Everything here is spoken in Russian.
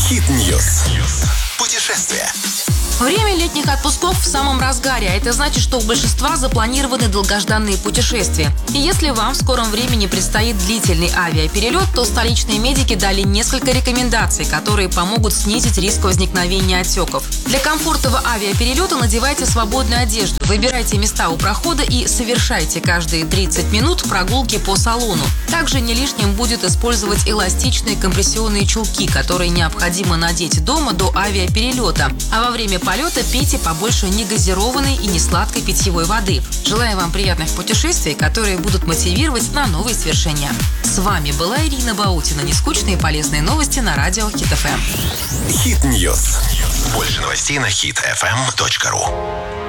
Хит-ньюс. Путешествия. Время летних отпусков в самом разгаре, а это значит, что у большинства запланированы долгожданные путешествия. И если вам в скором времени предстоит длительный авиаперелет, то столичные медики дали несколько рекомендаций, которые помогут снизить риск возникновения отеков. Для комфортного авиаперелета надевайте свободную одежду, выбирайте места у прохода и совершайте каждые 30 минут прогулки по салону. Также не лишним будет использовать эластичные компрессионные чулки, которые необходимо надеть дома до авиаперелета. А во время полета пейте побольше негазированной и несладкой питьевой воды. Желаю вам приятных путешествий, которые будут мотивировать на новые свершения. С вами была Ирина Баутина. Нескучные и полезные новости на радио Хит-ФМ. Хит-ньюс. Больше новостей на hitfm.ru.